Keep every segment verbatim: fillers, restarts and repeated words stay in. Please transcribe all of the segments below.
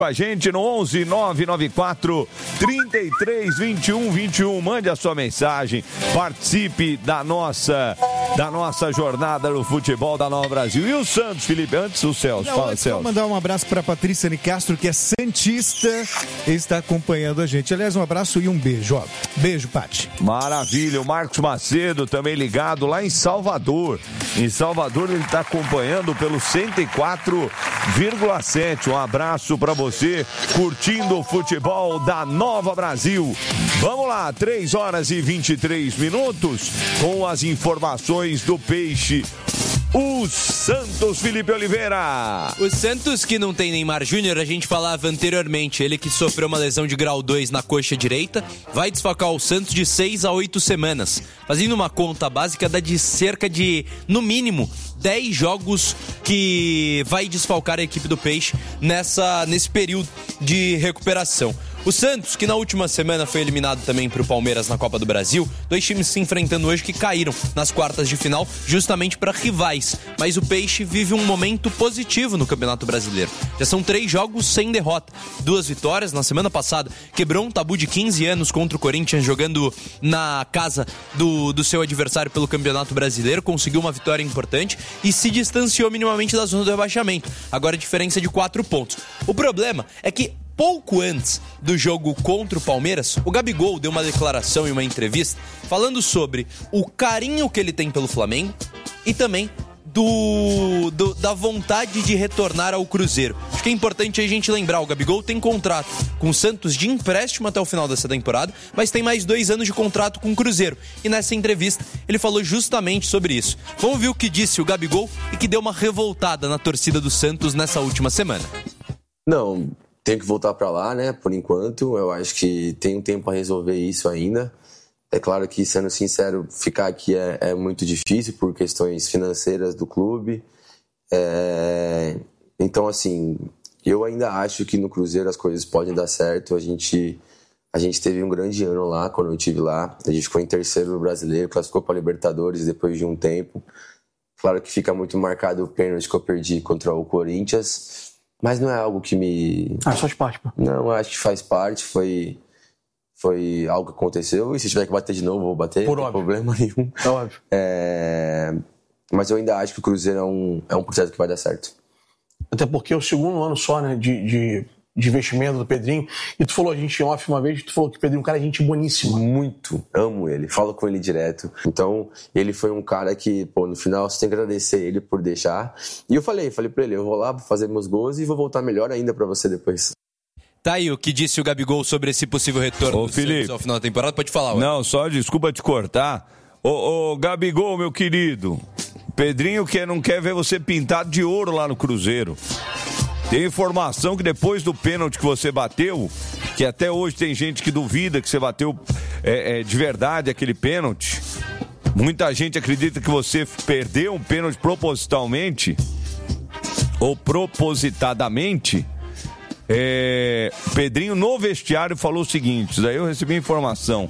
A gente no onze nove nove quatro, trinta e três, vinte e um, vinte e um. Mande a sua mensagem, participe da nossa, da nossa jornada no futebol da Nova Brasil. E o Santos, Felipe, antes o Celso. Não, Fala, antes Celso. Vou mandar um abraço para Patrícia Nicastro, que é santista, está acompanhando a gente. Aliás, um abraço e um beijo. Ó. Beijo, Pati. Maravilha, o Marcos Macedo também ligado lá em Salvador. Em Salvador ele está acompanhando pelo cento e quatro vírgula sete. Um abraço para você. Você curtindo o futebol da Nova Brasil. Vamos lá, três horas e vinte e três minutos com as informações do Peixe. O Santos, Felipe Oliveira. O Santos, que não tem Neymar Júnior, a gente falava anteriormente, ele que sofreu uma lesão de grau dois na coxa direita, vai desfalcar o Santos de seis a oito semanas. Fazendo uma conta básica, dá de cerca de, no mínimo, dez jogos que vai desfalcar a equipe do Peixe nessa, nesse período de recuperação. O Santos, que na última semana foi eliminado também para o Palmeiras na Copa do Brasil, dois times se enfrentando hoje que caíram nas quartas de final justamente para rivais. Mas o Peixe vive um momento positivo no Campeonato Brasileiro. Já são três jogos sem derrota. Duas vitórias na semana passada. Quebrou um tabu de quinze anos contra o Corinthians jogando na casa do, do seu adversário pelo Campeonato Brasileiro. Conseguiu uma vitória importante e se distanciou minimamente da zona do rebaixamento. Agora a diferença é de quatro pontos. O problema é que pouco antes do jogo contra o Palmeiras, o Gabigol deu uma declaração em uma entrevista falando sobre o carinho que ele tem pelo Flamengo e também do, do, da vontade de retornar ao Cruzeiro. Acho que é importante a gente lembrar, o Gabigol tem contrato com o Santos de empréstimo até o final dessa temporada, mas tem mais dois anos de contrato com o Cruzeiro. E nessa entrevista ele falou justamente sobre isso. Vamos ver o que disse o Gabigol e que deu uma revoltada na torcida do Santos nessa última semana. Não... Tenho que voltar para lá, né, por enquanto. Eu acho que tem um tempo para resolver isso ainda. É claro que, sendo sincero, ficar aqui é, é muito difícil por questões financeiras do clube. É... Então, assim, eu ainda acho que no Cruzeiro as coisas podem dar certo. A gente, a gente teve um grande ano lá, quando eu estive lá. A gente ficou em terceiro no Brasileiro, classificou para a Libertadores depois de um tempo. Claro que fica muito marcado o pênalti que eu perdi contra o Corinthians. Mas não é algo que me... Ah, faz parte, pô. Não, acho que faz parte, foi, foi algo que aconteceu, e se tiver que bater de novo, vou bater, Por não óbvio. tem problema nenhum. É óbvio. É... Mas eu ainda acho que o Cruzeiro é um, é um projeto que vai dar certo. Até porque é o segundo ano só, né, de, de, de investimento do Pedrinho, e tu falou, a gente em off uma vez, tu falou que o Pedrinho é um cara de gente boníssima. Muito, amo ele, falo com ele direto. Então, ele foi um cara que, pô, no final você tem que agradecer ele por deixar. E eu falei, falei pra ele, eu vou lá, vou fazer meus gols e vou voltar melhor ainda pra você depois. Tá aí o que disse o Gabigol sobre esse possível retorno Ô, do Felipe, Santos ao final da temporada. Pode falar, ué. Não, só desculpa te cortar. Ô, ô, Gabigol, meu querido, Pedrinho quer, não quer ver você pintado de ouro lá no Cruzeiro. Tem informação que depois do pênalti que você bateu, que até hoje tem gente que duvida que você bateu é, é, de verdade aquele pênalti. Muita gente acredita que você perdeu um pênalti propositalmente ou propositadamente. É, Pedrinho no vestiário falou o seguinte, daí eu recebi informação: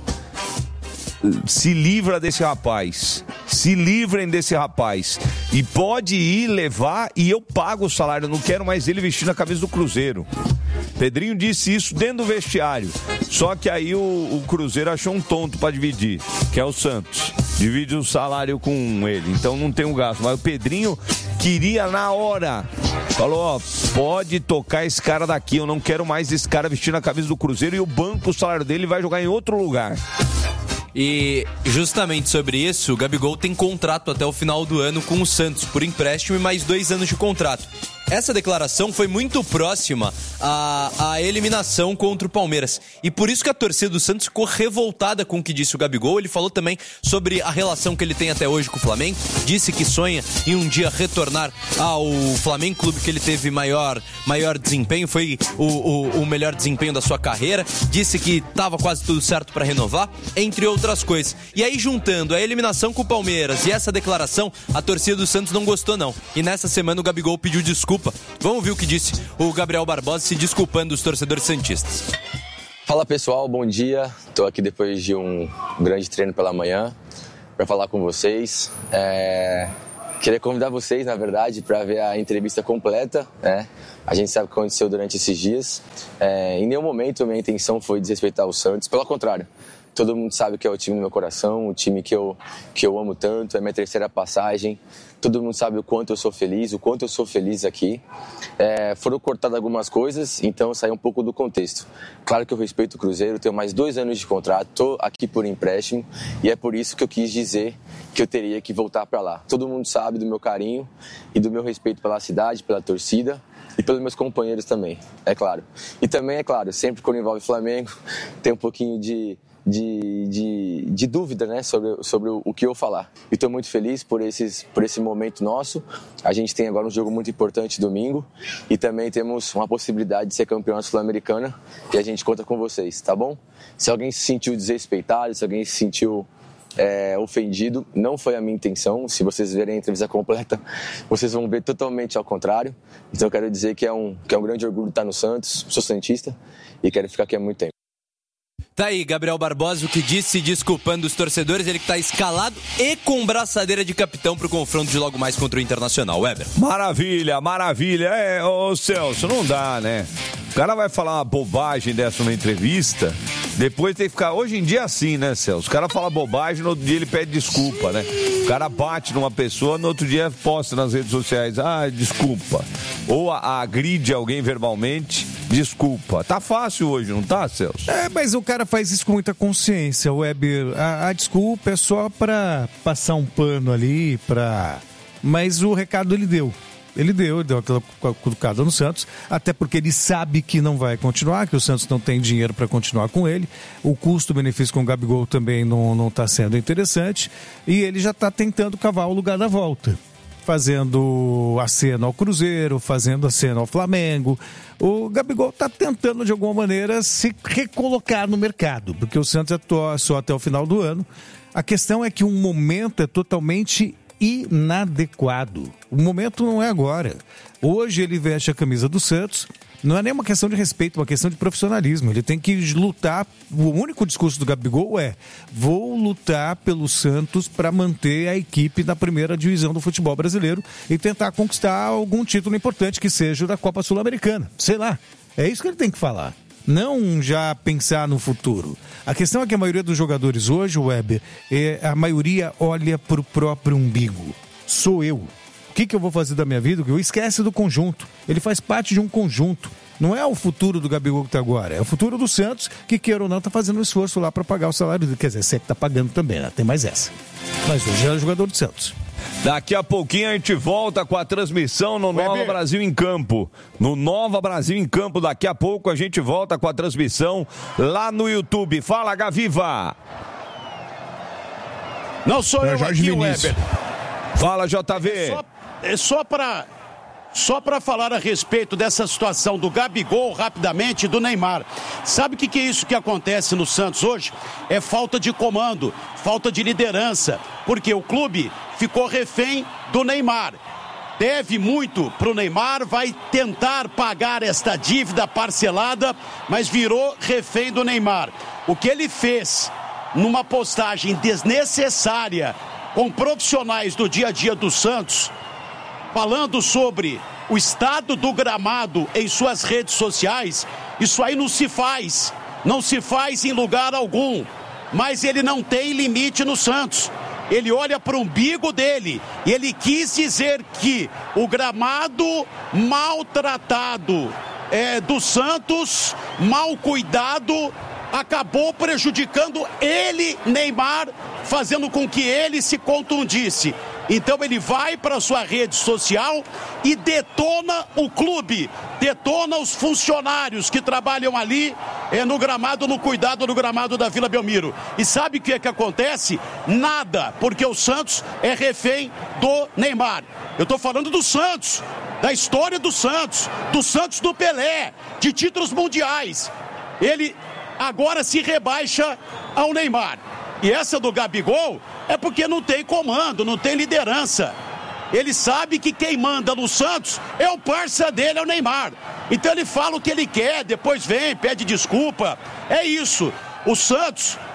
se livra desse rapaz, se livrem desse rapaz, e pode ir levar e eu pago o salário, eu não quero mais ele vestindo a camisa do Cruzeiro. Pedrinho disse isso dentro do vestiário, só que aí o, o Cruzeiro achou um tonto para dividir, que é o Santos, divide o salário com ele, então não tem um gasto, mas o Pedrinho queria na hora, falou, ó, pode tocar esse cara daqui, eu não quero mais esse cara vestindo a camisa do Cruzeiro, e o banco, o salário dele vai jogar em outro lugar. E justamente sobre isso, o Gabigol tem contrato até o final do ano com o Santos, por empréstimo, e mais dois anos de contrato. Essa declaração foi muito próxima à, à eliminação contra o Palmeiras. E por isso que a torcida do Santos ficou revoltada com o que disse o Gabigol. Ele falou também sobre a relação que ele tem até hoje com o Flamengo. Disse que sonha em um dia retornar ao Flamengo, clube que ele teve maior, maior desempenho. Foi o, o, o melhor desempenho da sua carreira. Disse que estava quase tudo certo para renovar, entre outras coisas. E aí, juntando a eliminação com o Palmeiras e essa declaração, a torcida do Santos não gostou, não. E nessa semana o Gabigol pediu desculpa. Vamos ouvir o que disse o Gabriel Barbosa se desculpando dos torcedores santistas. Fala pessoal, bom dia. Estou aqui depois de um grande treino pela manhã para falar com vocês. É... Queria convidar vocês, na verdade, para ver a entrevista completa, né? A gente sabe o que aconteceu durante esses dias. É, em nenhum momento a minha intenção foi desrespeitar o Santos, pelo contrário. Todo mundo sabe que é o time do meu coração, o time que eu, que eu amo tanto, é minha terceira passagem. Todo mundo sabe o quanto eu sou feliz, o quanto eu sou feliz aqui. É, foram cortadas algumas coisas, então saiu um pouco do contexto. Claro que eu respeito o Cruzeiro, tenho mais dois anos de contrato, estou aqui por empréstimo e é por isso que eu quis dizer que eu teria que voltar para lá. Todo mundo sabe do meu carinho e do meu respeito pela cidade, pela torcida e pelos meus companheiros também, é claro. E também, é claro, sempre quando envolve Flamengo, tem um pouquinho de... De, de, de dúvida, né, sobre, sobre o, o que eu falar. E estou muito feliz por, esses, por esse momento nosso. A gente tem agora um jogo muito importante domingo e também temos uma possibilidade de ser campeão sul-americana e a gente conta com vocês, tá bom? Se alguém se sentiu desrespeitado, se alguém se sentiu é, ofendido, não foi a minha intenção. Se vocês verem a entrevista completa, vocês vão ver totalmente ao contrário. Então eu quero dizer que é um, que é um grande orgulho estar no Santos, sou santista e quero ficar aqui há muito tempo. Tá aí, Gabriel Barbosa, o que disse, desculpando os torcedores, ele que tá escalado e com braçadeira de capitão pro confronto de logo mais contra o Internacional. Weber. Maravilha, maravilha. É, ô Celso, não dá, né? O cara vai falar uma bobagem dessa numa entrevista, depois tem que ficar... Hoje em dia é assim, né, Celso? O cara fala bobagem, no outro dia ele pede desculpa, né? O cara bate numa pessoa, no outro dia posta nas redes sociais, ah, desculpa. Ou a, a agride alguém verbalmente, desculpa. Tá fácil hoje, não tá, Celso? É, mas o cara faz isso com muita consciência, Weber. A, a desculpa é só pra passar um pano ali, pra... Mas o recado ele deu. Ele deu, ele deu aquela cutucada no Santos, até porque ele sabe que não vai continuar, que o Santos não tem dinheiro para continuar com ele. O custo-benefício com o Gabigol também não está sendo interessante. E ele já está tentando cavar o lugar da volta. Fazendo aceno ao Cruzeiro, fazendo aceno ao Flamengo. O Gabigol está tentando, de alguma maneira, se recolocar no mercado, porque o Santos atua só até o final do ano. A questão é que um momento é totalmente inadequado. O momento não é agora. Hoje ele veste a camisa do Santos, não é nem uma questão de respeito, é uma questão de profissionalismo. Ele tem que lutar. O único discurso do Gabigol é: vou lutar pelo Santos para manter a equipe na primeira divisão do futebol brasileiro e tentar conquistar algum título importante, que seja da Copa Sul-Americana. Sei lá. É isso que ele tem que falar. Não já pensar no futuro. A questão é que a maioria dos jogadores hoje, Weber, é, a maioria olha para o próprio umbigo. Sou eu. O que, que eu vou fazer da minha vida? Eu esquece do conjunto. Ele faz parte de um conjunto. Não é o futuro do Gabigol que está agora. É o futuro do Santos, que queira ou não, está fazendo um esforço lá para pagar o salário dele. Quer dizer, você que está pagando também, né? Tem mais essa. Mas hoje é o jogador do Santos. Daqui a pouquinho a gente volta com a transmissão no Nova Weber. Brasil em Campo. No Nova Brasil em Campo, daqui a pouco a gente volta com a transmissão lá no YouTube. Fala, Gaviva! Não sou é eu Jorge aqui, Vinícius. Weber. Fala, J V. É só, é só para... Só para falar a respeito dessa situação do Gabigol, rapidamente, e do Neymar. Sabe o que, que é isso que acontece no Santos hoje? É falta de comando, falta de liderança, porque o clube ficou refém do Neymar. Deve muito para o Neymar, vai tentar pagar esta dívida parcelada, mas virou refém do Neymar. O que ele fez numa postagem desnecessária com profissionais do dia a dia do Santos, falando sobre o estado do gramado em suas redes sociais, isso aí não se faz, não se faz em lugar algum, mas ele não tem limite no Santos. Ele olha para o umbigo dele e ele quis dizer que o gramado maltratado é, do Santos, mal cuidado, acabou prejudicando ele, Neymar, fazendo com que ele se contundisse. Então ele vai para a sua rede social e detona o clube, detona os funcionários que trabalham ali é, no gramado, no cuidado do gramado da Vila Belmiro. E sabe o que é que acontece? Nada, porque o Santos é refém do Neymar. Eu estou falando do Santos, da história do Santos, do Santos do Pelé, de títulos mundiais. Ele agora se rebaixa ao Neymar. E essa do Gabigol é porque não tem comando, não tem liderança. Ele sabe que quem manda no Santos é o parça dele, é o Neymar. Então ele fala o que ele quer, depois vem, pede desculpa. É isso. O Santos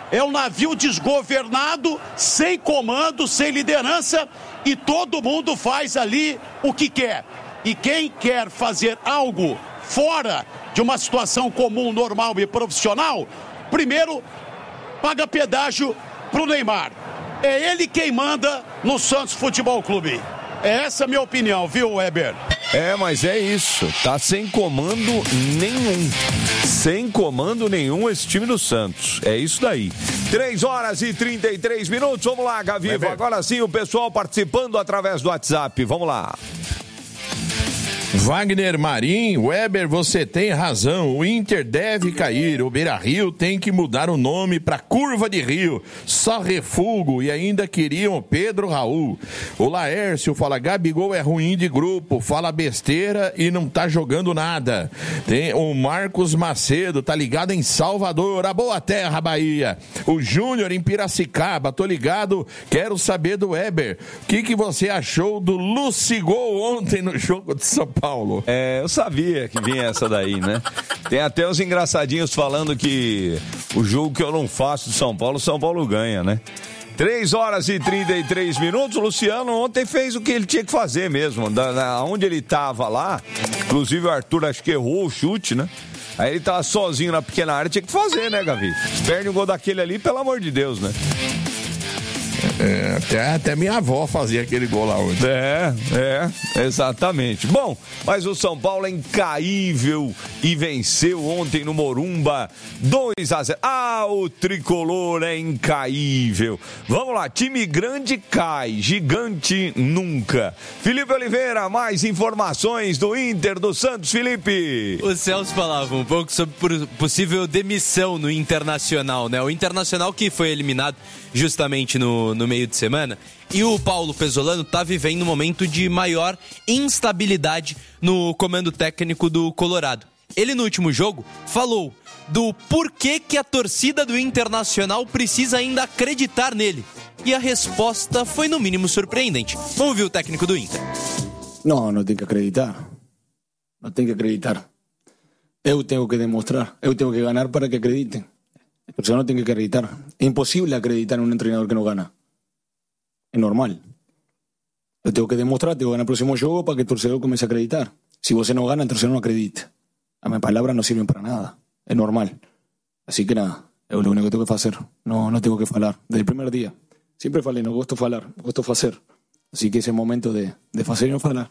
É um navio desgovernado, sem comando, sem liderança, e todo mundo faz ali o que quer. E quem quer fazer algo fora de uma situação comum, normal e profissional, primeiro paga pedágio pro Neymar. É ele quem manda no Santos Futebol Clube. É essa a minha opinião, viu, Weber? É, mas é isso. Tá sem comando nenhum. Sem comando nenhum esse time do Santos. É isso daí. três horas e trinta e três minutos. Vamos lá, Gavivo. Agora sim, o pessoal participando através do WhatsApp. Vamos lá. Wagner Marim, Weber, você tem razão, o Inter deve cair, o Beira-Rio tem que mudar o nome para Curva de Rio, só refugo, e ainda queriam Pedro Raul. O Laércio fala, Gabigol é ruim de grupo, fala besteira e não tá jogando nada. Tem o Marcos Macedo, tá ligado em Salvador, a boa terra, Bahia. O Júnior em Piracicaba, tô ligado, quero saber do Weber, o que, que você achou do Lucigol ontem no jogo de São Paulo? Paulo. É, eu sabia que vinha essa daí, né? Tem até os engraçadinhos falando que o jogo que eu não faço de São Paulo, São Paulo ganha, né? três horas e trinta e três minutos, o Luciano ontem fez o que ele tinha que fazer mesmo, da, da, onde ele tava lá, inclusive o Arthur acho que errou o chute, né? Aí ele tava sozinho na pequena área, tinha que fazer, né, Gavi? Perde um gol daquele ali, pelo amor de Deus, né? É, até, até minha avó fazia aquele gol lá hoje. É, é, exatamente. Bom, mas o São Paulo é incaível e venceu ontem no Morumba dois a zero. Ah, o tricolor é incaível. Vamos lá, time grande cai, gigante nunca. Felipe Oliveira, mais informações do Inter do Santos, Felipe. O Celso falava um pouco sobre possível demissão no Internacional, né? O Internacional que foi eliminado justamente no, no meio de semana, e o Paulo Pesolano está vivendo um momento de maior instabilidade no comando técnico do Colorado. Ele no último jogo falou do porquê que a torcida do Internacional precisa ainda acreditar nele, e a resposta foi no mínimo surpreendente. Vamos ver o técnico do Inter. Não, não tem que acreditar. Não tem que acreditar. Eu tenho que demonstrar, eu tenho que ganhar para que acreditem. El torcedor no tiene que acreditar. Es imposible acreditar en un entrenador que no gana. Es normal. Yo tengo que demostrar, tengo que ganar el próximo juego para que el torcedor comience a acreditar. Si vos no gana, el torcedor no acredita. A mis palabras no sirven para nada. Es normal. Así que nada, es lo único que tengo que hacer. No, no tengo que falar. Desde el primer día. Siempre falei, no gosto falar, gosto fazer. Así que ese es el momento de, de fazer y no falar.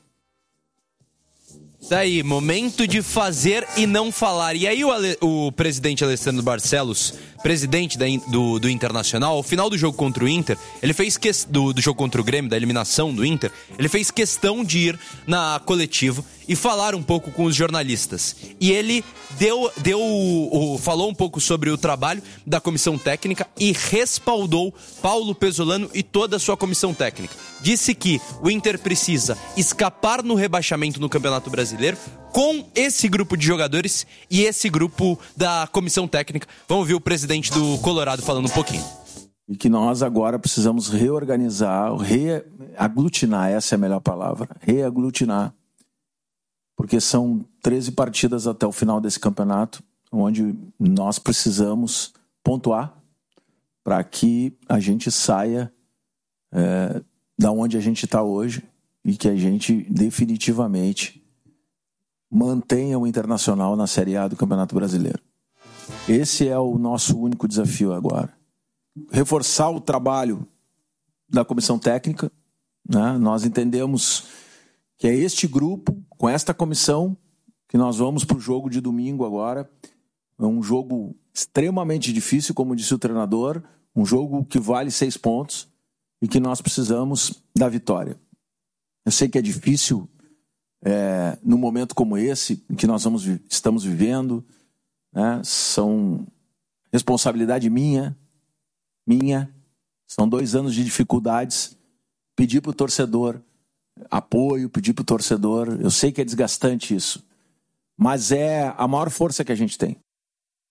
Daí, momento de fazer e não falar. E aí o, Ale, o presidente Alessandro Barcelos, presidente da, do, do Internacional, ao final do jogo contra o Inter, ele fez que, do, do jogo contra o Grêmio, da eliminação do Inter, ele fez questão de ir na coletiva e falar um pouco com os jornalistas. E ele deu, deu o, falou um pouco sobre o trabalho da comissão técnica e respaldou Paulo Pesolano e toda a sua comissão técnica. Disse que o Inter precisa escapar no rebaixamento no Campeonato Brasileiro com esse grupo de jogadores e esse grupo da comissão técnica. Vamos ouvir o presidente do Colorado falando um pouquinho. E que nós agora precisamos reorganizar, reaglutinar, essa é a melhor palavra, reaglutinar. Porque são treze partidas até o final desse campeonato, onde nós precisamos pontuar para que a gente saia é, da onde a gente está hoje e que a gente definitivamente mantenha o Internacional na Série A do Campeonato Brasileiro. Esse é o nosso único desafio agora. Reforçar o trabalho da comissão técnica, né? Nós entendemos que é este grupo, com esta comissão, que nós vamos para o jogo de domingo agora. É um jogo extremamente difícil, como disse o treinador, um jogo que vale seis pontos e que nós precisamos da vitória. Eu sei que é difícil, é, num momento como esse, em que nós vamos, estamos vivendo, né? São responsabilidade minha, minha, são dois anos de dificuldades, pedir para o torcedor apoio, pedir para o torcedor, eu sei que é desgastante isso, mas é a maior força que a gente tem.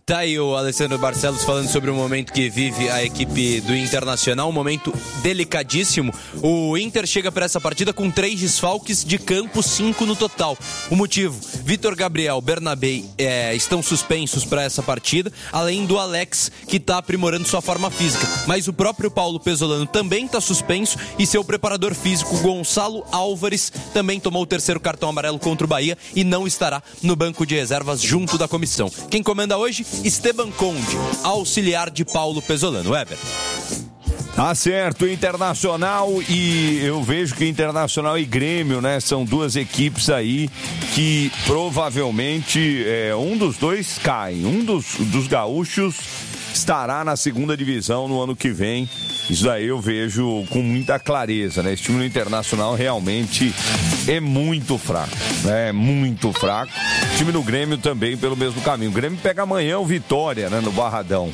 Tá aí o Alessandro Barcelos falando sobre o momento que vive a equipe do Internacional, um momento delicadíssimo. O Inter chega para essa partida com três desfalques de campo, cinco no total. O motivo, Vitor Gabriel, Bernabé é, estão suspensos para essa partida, além do Alex, que está aprimorando sua forma física. Mas o próprio Paulo Pesolano também está suspenso e seu preparador físico, Gonçalo Álvares, também tomou o terceiro cartão amarelo contra o Bahia e não estará no banco de reservas junto da comissão. Quem comanda hoje? Esteban Conde, auxiliar de Paulo Pesolano. Weber. Tá certo, Internacional, e eu vejo que Internacional e Grêmio, né, são duas equipes aí que provavelmente é, um dos dois cai, um dos, dos gaúchos estará na segunda divisão no ano que vem. Isso aí eu vejo com muita clareza, né? Esse time do Internacional realmente é muito fraco, né? Muito fraco. O time do Grêmio também pelo mesmo caminho. O Grêmio pega amanhã o Vitória, né, no Barradão.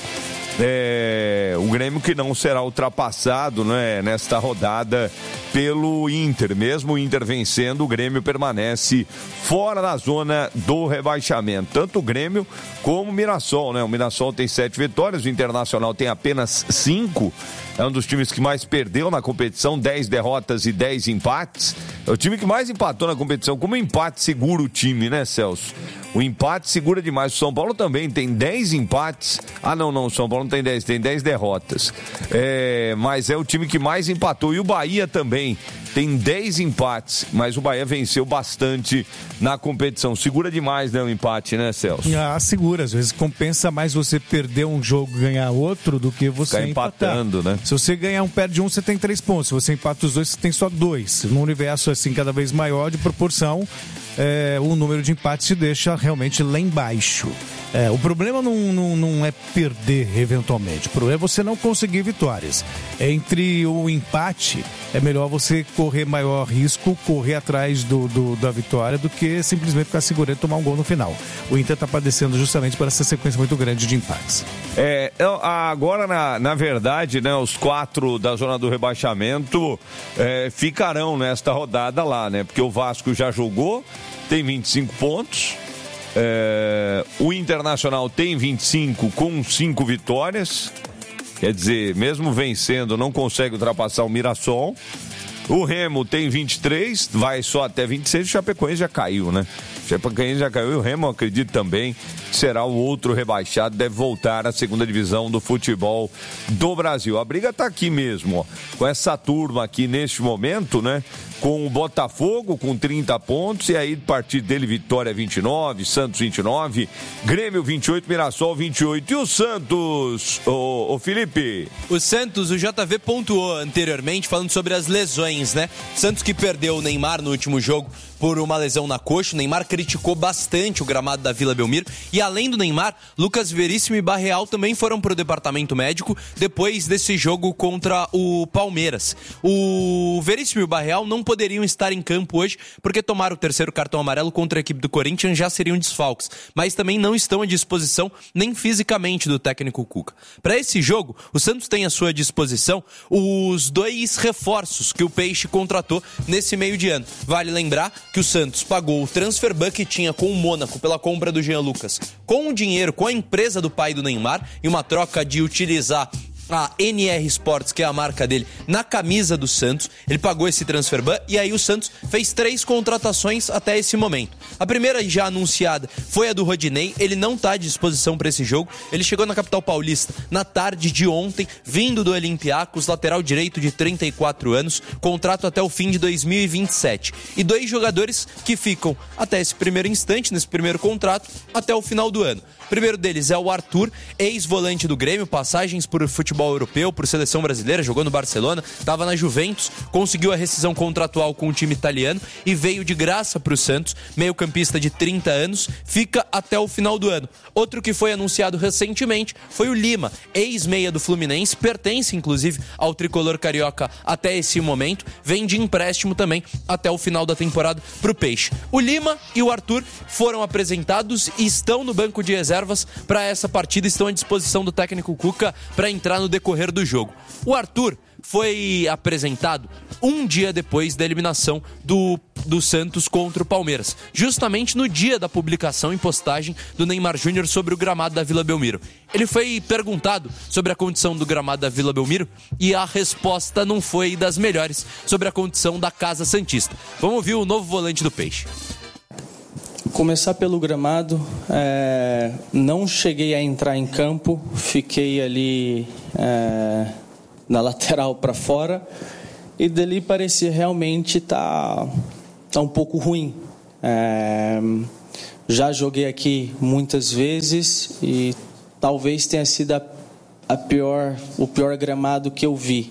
É, o Grêmio que não será ultrapassado, né, nesta rodada pelo Inter. Mesmo o Inter vencendo, o Grêmio permanece fora da zona do rebaixamento. Tanto o Grêmio como o Mirassol, né? O Mirassol tem sete vitórias, o Internacional tem apenas cinco. É um dos times que mais perdeu na competição, dez derrotas e dez empates. É o time que mais empatou na competição. Como empate segura o time, né, Celso? O empate segura demais. O São Paulo também tem dez empates. Ah, não, não, o São Paulo não tem dez, tem dez derrotas. É, mas é o time que mais empatou. E o Bahia também tem dez empates, mas o Bahia venceu bastante na competição. Segura demais, né, o empate, né, Celso? Ah, segura. Às vezes compensa mais você perder um jogo e ganhar outro do que você ficar empatando, empatar. Né? Se você ganhar um, perde um, você tem três pontos. Se você empata os dois, você tem só dois. Num universo assim cada vez maior de proporção, é, o número de empates se deixa realmente lá embaixo. É, o problema não, não, não é perder eventualmente, o problema é você não conseguir vitórias. Entre o empate, é melhor você correr maior risco, correr atrás do, do, da vitória, do que simplesmente ficar segurando e tomar um gol no final. O Inter está padecendo justamente por essa sequência muito grande de empates. É, agora, na, na verdade, né, os quatro da zona do rebaixamento é, ficarão nesta rodada lá, né? Porque o Vasco já jogou, tem vinte e cinco pontos. É, o Internacional tem vinte e cinco com cinco vitórias. Quer dizer, mesmo vencendo, não consegue ultrapassar o Mirassol. O Remo tem vinte e três, vai só até vinte e seis. O Chapecoense já caiu, né? O Chapecoense já caiu e o Remo, acredito também, será o outro rebaixado, deve voltar à segunda divisão do futebol do Brasil. A briga tá aqui mesmo, ó, com essa turma aqui neste momento, né? Com o Botafogo com trinta pontos, e aí a partir dele Vitória vinte e nove, Santos vinte e nove, Grêmio vinte e oito, Mirassol vinte e oito. E o Santos, ô, ô Felipe? O Santos, o J V pontuou anteriormente falando sobre as lesões, né? Santos que perdeu o Neymar no último jogo por uma lesão na coxa. O Neymar criticou bastante o gramado da Vila Belmiro. E além do Neymar, Lucas Veríssimo e Barreal também foram para o departamento médico depois desse jogo contra o Palmeiras. O Veríssimo e o Barreal não poderiam estar em campo hoje porque tomaram o terceiro cartão amarelo contra a equipe do Corinthians, já seriam desfalques. Mas também não estão à disposição nem fisicamente do técnico Cuca. Para esse jogo, o Santos tem à sua disposição os dois reforços que o Peixe contratou nesse meio de ano. Vale lembrar que o Santos pagou o transfer ban que tinha com o Mônaco pela compra do Jean Lucas com o dinheiro, com a empresa do pai do Neymar, e uma troca de utilizar a N R Sports, que é a marca dele, na camisa do Santos. Ele pagou esse transfer ban e aí o Santos fez três contratações até esse momento. A primeira já anunciada foi a do Rodinei. Ele não está à disposição para esse jogo. Ele chegou na capital paulista na tarde de ontem, vindo do Olympiacos, lateral direito de trinta e quatro anos, contrato até o fim de dois mil e vinte e sete. E dois jogadores que ficam até esse primeiro instante, nesse primeiro contrato, até o final do ano. O primeiro deles é o Arthur, ex-volante do Grêmio, passagens por futebol europeu, por seleção brasileira, jogou no Barcelona, estava na Juventus, conseguiu a rescisão contratual com o time italiano e veio de graça para o Santos, meio-campista de trinta anos, fica até o final do ano. Outro que foi anunciado recentemente foi o Lima, ex-meia do Fluminense, pertence inclusive ao tricolor carioca até esse momento, vem de empréstimo também até o final da temporada para o Peixe. O Lima e o Arthur foram apresentados e estão no banco de reservas reservas para essa partida estão à disposição do técnico Cuca para entrar no decorrer do jogo. O Arthur foi apresentado um dia depois da eliminação do, do Santos contra o Palmeiras, justamente no dia da publicação em postagem do Neymar Júnior sobre o gramado da Vila Belmiro. Ele foi perguntado sobre a condição do gramado da Vila Belmiro e a resposta não foi das melhores sobre a condição da Casa Santista. Vamos ouvir o novo volante do Peixe. Começar pelo gramado, é, não cheguei a entrar em campo, fiquei ali é, na lateral para fora e dali parecia realmente estar tá, tá um pouco ruim. É, já joguei aqui muitas vezes e talvez tenha sido a, a pior, o pior gramado que eu vi.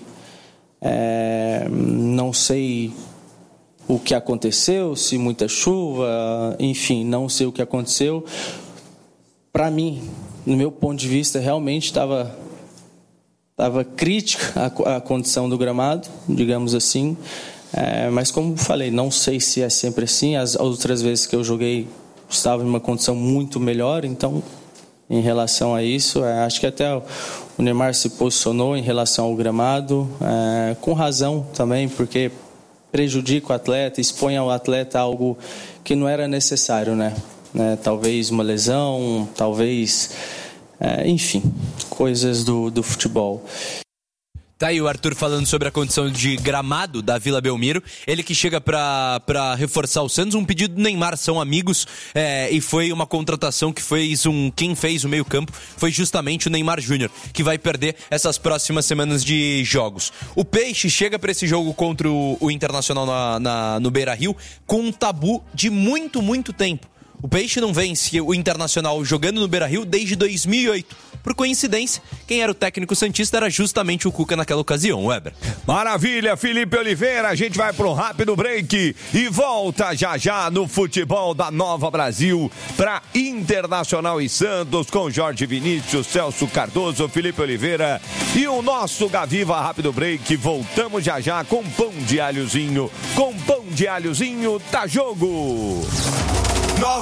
É, não sei o que aconteceu, se muita chuva, enfim, não sei o que aconteceu. Para mim, no meu ponto de vista, realmente estava estava crítica a, a condição do gramado, digamos assim. É, mas como falei, não sei se é sempre assim. As outras vezes que eu joguei estava em uma condição muito melhor, então em relação a isso, é, acho que até o Neymar se posicionou em relação ao gramado, é, com razão também, porque prejudica o atleta, expõe ao atleta algo que não era necessário, né? né? Talvez uma lesão, talvez, é, enfim, coisas do, do futebol. Tá aí o Arthur falando sobre a condição de gramado da Vila Belmiro. Ele que chega pra, pra reforçar o Santos. Um pedido do Neymar, são amigos. É, e foi uma contratação que fez um... Quem fez o meio campo foi justamente o Neymar Júnior, que vai perder essas próximas semanas de jogos. O Peixe chega pra esse jogo contra o, o Internacional na, na, no Beira-Rio com um tabu de muito, muito tempo. O Peixe não vence o Internacional jogando no Beira-Rio desde dois mil e oito. Por coincidência, quem era o técnico santista era justamente o Cuca naquela ocasião, Weber. Maravilha, Felipe Oliveira, a gente vai para um rápido break e volta já já no futebol da Nova Brasil para Internacional e Santos com Jorge Vinícius, Celso Cardoso, Felipe Oliveira e o nosso Gaviva. Rápido break, voltamos já já com pão de alhozinho, com pão de alhozinho, tá jogo!